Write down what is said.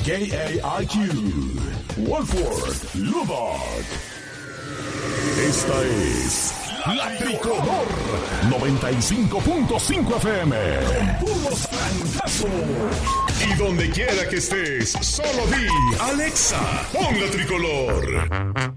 KAIQ, Wolford, Lubbock. Esta es La Tricolor 95.5 FM. Con puro trancazo. Y donde quiera que estés, solo di Alexa, pon La Tricolor.